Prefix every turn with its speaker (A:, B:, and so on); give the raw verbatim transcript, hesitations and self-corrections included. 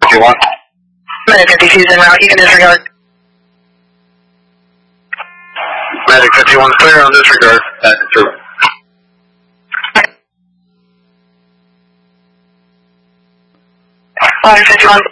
A: fifty-one.
B: Medic fifty-two is en route. You can disregard.
A: Medic fifty-one clear on disregard. Back and through.
B: Line fifty-one,